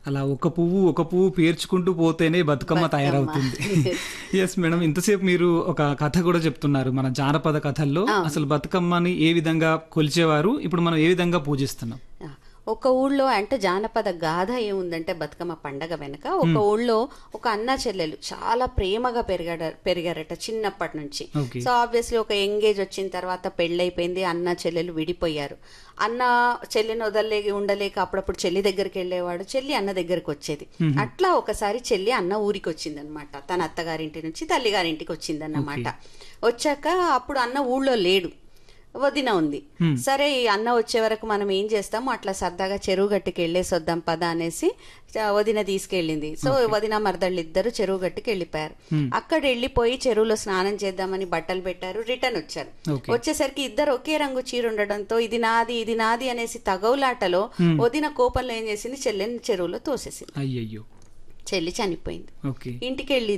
అలా ఒక పువ్వు పేర్చుకుంటూ పోతేనే బతుకమ్మ తయారవుతుంది. ఎస్ మేడం, ఇంతసేపు మీరు ఒక కథ కూడా చెప్తున్నారు. మన జానపద కథల్లో అసలు బతుకమ్మని ఏ విధంగా కొలిచేవారు, ఇప్పుడు మనం ఏ విధంగా పూజిస్తున్నాం. ఒక ఊళ్ళో అంటే జానపద గాథ ఏముందంటే బతుకమ్మ పండగ వెనక ఒక ఊళ్ళో ఒక అన్న చెల్లెలు చాలా ప్రేమగా పెరిగారట చిన్నప్పటి నుంచి. సో ఆబ్వియస్లీ ఒక ఎంగేజ్ వచ్చిన తర్వాత పెళ్ళైపోయింది, అన్న చెల్లెలు విడిపోయారు. అన్న చెల్లిని ఉండలేక అప్పుడప్పుడు చెల్లి దగ్గరికి వెళ్ళేవాడు, చెల్లి అన్న దగ్గరికి వచ్చేది. అట్లా ఒకసారి చెల్లి అన్న ఊరికి వచ్చింది అనమాట, తన అత్తగారింటి నుంచి తల్లిగారింటికి వచ్చిందన్నమాట. వచ్చాక అప్పుడు అన్న ఊళ్ళో లేడు, వదిన ఉంది. సరే ఈ అన్న వచ్చే వరకు మనం ఏం చేస్తాము, అట్లా సరదాగా చెరువు గట్టుకి వెళ్ళేసి వద్దాం పద అనేసి వదిన తీసుకెళ్ళింది. సో వదిన మరదళ్ళు ఇద్దరు చెరువు గట్టుకి వెళ్ళిపోయారు. అక్కడ వెళ్ళిపోయి చెరువులో స్నానం చేద్దామని బట్టలు పెట్టారు, రిటర్న్ వచ్చారు. వచ్చేసరికి ఇద్దరు ఒకే రంగు చీర ఉండడంతో ఇది నాది అనేసి తగవులాటలో వదిన కోపంలో ఏం చేసింది, చెల్లెని చెరువులో తోసేసింది. అయ్యయ్యో, చెల్లి చనిపోయింది. ఓకే. ఇంటికి వెళ్ళింది.